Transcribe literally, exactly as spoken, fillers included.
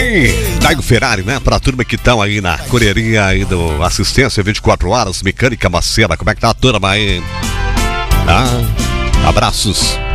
bem? Daigo Ferrari, né? Pra turma que estão aí na correria aí do Assistência vinte e quatro horas, Mecânica Macena. Como é que tá a turma aí? Ah, abraços